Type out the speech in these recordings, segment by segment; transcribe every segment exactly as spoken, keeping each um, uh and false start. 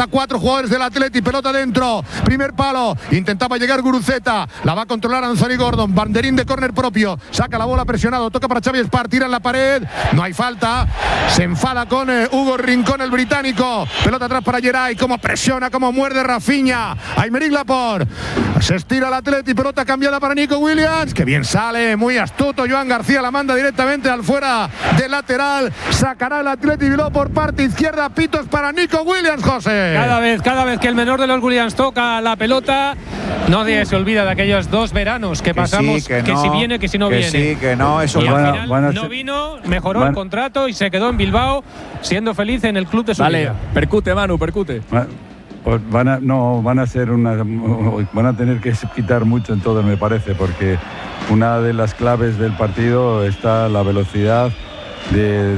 hasta cuatro jugadores del Atleti, pelota dentro, primer palo, intentaba llegar Guruceta, la va a controlar Anthony Gordon, banderín de córner propio, saca la bola presionado, toca para Xavi Espar, tira en la pared, no hay falta, se enfada con eh, Hugo Rincón, el británico, pelota atrás para Geray, como presiona, como muerde Rafinha, Aymeric Laporte, se estira el Atleti, pelota cambiada para Nico Williams, que bien sale, muy astuto, Joan García la manda directamente al fuera del lateral, sacará el Atleti Bilbao por parte izquierda, pitos para Nico Williams, José. Cada vez, cada vez que el menor de los Williams toca la pelota, nadie se olvida de aquellos dos veranos que, que pasamos, sí, que, que no, si viene, que si no que viene. Sí, que no, eso y van, al final van a, no vino, mejoró van, el contrato y se quedó en Bilbao, siendo feliz en el club de su vale, vida. Percute, Manu, percute. Pues van a, no, van a ser una, van a tener que quitar mucho en todo, me parece, porque una de las claves del partido está la velocidad de,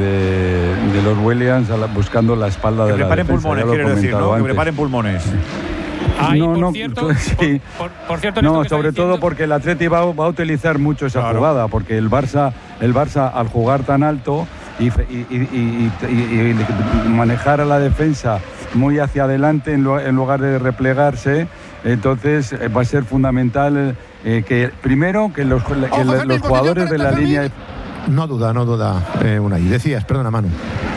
de, de los Williams la, buscando la espalda que de la defensa. Pulmones, quiero decir, ¿no? Antes. Que preparen pulmones. Ay, no, por no, cierto, sí. por, por, por cierto, no, sobre todo porque el Atleti va, va a utilizar mucho esa claro. jugada, porque el Barça, el Barça al jugar tan alto y, y, y, y, y, y manejar a la defensa muy hacia adelante en, lo, en lugar de replegarse, entonces eh, va a ser fundamental eh, que primero que los, que Ojo, los, Fermín, los jugadores de la Fermín. línea. No duda, no duda, eh, Unai. Decías, perdona, Manu.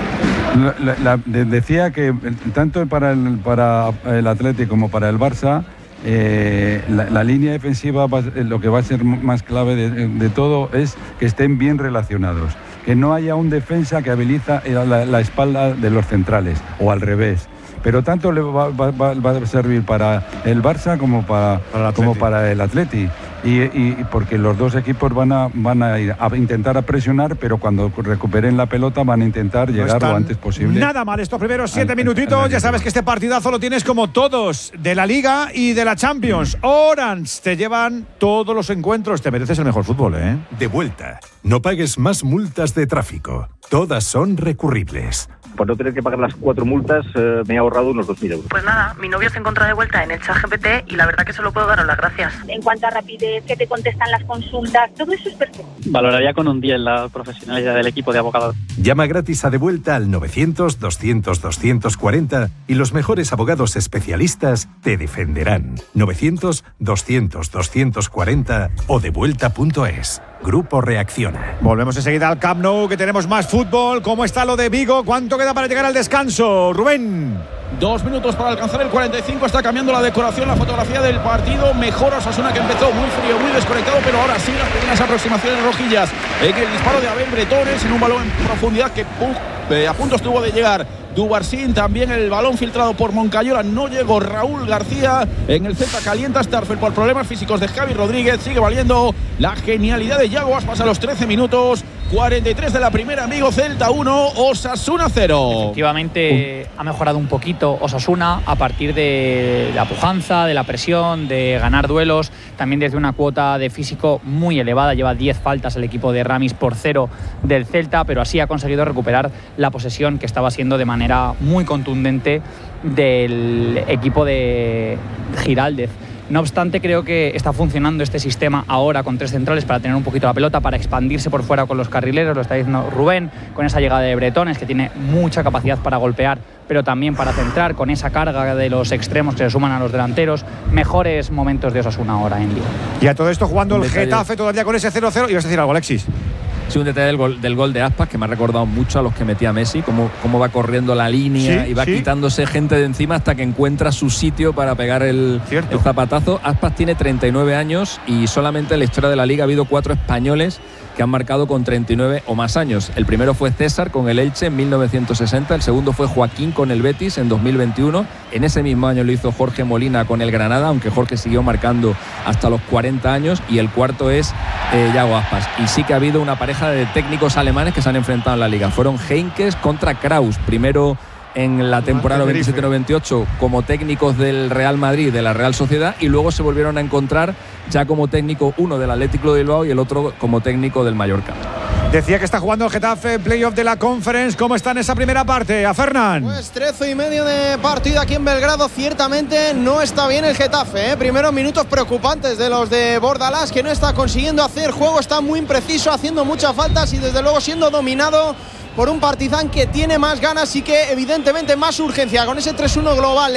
La, la, la, de, decía que tanto para el, para el Atleti como para el Barça, eh, la, la línea defensiva va, lo que va a ser más clave de, de todo es que estén bien relacionados, que no haya un defensa que habilita la, la espalda de los centrales o al revés. Pero tanto le va, va, va a servir para el Barça como para, para como para el Atleti. Y, y porque los dos equipos van a, van a, ir a intentar a presionar, pero cuando recuperen la pelota van a intentar llegar no lo antes posible. Nada mal estos primeros siete al, minutitos. Al, al ya sabes que este partidazo lo tienes como todos de la Liga y de la Champions. Orange, te llevan todos los encuentros. Te mereces el mejor fútbol, ¿eh? De vuelta. No pagues más multas de tráfico. Todas son recurribles. Por no tener que pagar las cuatro multas, eh, me he ahorrado unos dos mil euros. Pues nada, mi novio se encuentra de vuelta en el ChatGPT y la verdad que solo puedo daros las gracias. En cuanto a rapidez, que te contestan las consultas, todo eso es perfecto. Valoraría con un diez la profesionalidad del equipo de abogados. Llama gratis a De Vuelta al novecientos, doscientos, doscientos cuarenta y los mejores abogados especialistas te defenderán. novecientos, doscientos, doscientos cuarenta o devuelta punto es. Grupo Reacciona. Volvemos enseguida al Camp Nou, que tenemos más fútbol. ¿Cómo está lo de Vigo? ¿Cuánto queda para llegar al descanso? Rubén. Dos minutos para alcanzar el cuarenta y cinco. Está cambiando la decoración, la fotografía del partido. Mejor Osasuna, que empezó muy frío, muy desconectado, pero ahora sí las pequeñas aproximaciones rojillas. En el disparo de Abel Bretones en un balón en profundidad que uh, eh, a punto estuvo de llegar Dubarsín. También el balón filtrado por Moncayola. No llegó Raúl García. En el Celta calienta Starfel por problemas físicos de Javi Rodríguez. Sigue valiendo la genialidad de Yago Aspas a los trece minutos. cuarenta y tres de la primera, amigo. Celta uno, Osasuna cero. Efectivamente uh. ha mejorado un poquito Osasuna a partir de la pujanza, de la presión, de ganar duelos, también desde una cuota de físico muy elevada. Lleva diez faltas el equipo de Ramis por cero del Celta, pero así ha conseguido recuperar la posesión que estaba siendo de manera muy contundente del equipo de Giraldez. No obstante, creo que está funcionando este sistema ahora con tres centrales para tener un poquito la pelota, para expandirse por fuera con los carrileros, lo está diciendo Rubén, con esa llegada de Bretones, que tiene mucha capacidad para golpear, pero también para centrar, con esa carga de los extremos que se suman a los delanteros. Mejores momentos de Osasuna ahora en Liga. Y a todo esto jugando el Getafe todavía con ese cero cero. ¿Ibas a decir algo, Alexis? Sí, un detalle del gol, del gol de Aspas que me ha recordado mucho a los que metía Messi, cómo, cómo va corriendo la línea sí, y va sí. quitándose gente de encima hasta que encuentra su sitio para pegar el, el zapatazo. Aspas tiene treinta y nueve años y solamente en la historia de la Liga ha habido cuatro españoles que han marcado con treinta y nueve o más años. El primero fue César con el Elche en mil novecientos sesenta, el segundo fue Joaquín con el Betis en dos mil veintiuno, en ese mismo año lo hizo Jorge Molina con el Granada, aunque Jorge siguió marcando hasta los cuarenta años, y el cuarto es eh, Yago Aspas. Y sí que ha habido una pareja de técnicos alemanes que se han enfrentado en la Liga. Fueron Heinkes contra Kraus, primero en la temporada noventa y siete noventa y ocho como técnicos del Real Madrid, de la Real Sociedad, y luego se volvieron a encontrar ya como técnico, uno del Atlético de Bilbao y el otro como técnico del Mallorca. Decía que está jugando el Getafe, playoff de la Conference. ¿Cómo está en esa primera parte? A Fernán. Pues trece y medio de partido aquí en Belgrado. Ciertamente no está bien el Getafe, ¿eh? Primeros minutos preocupantes de los de Bordalás, que no está consiguiendo hacer juego, está muy impreciso, haciendo muchas faltas y desde luego siendo dominado por un Partizan que tiene más ganas y que evidentemente más urgencia con ese tres uno global.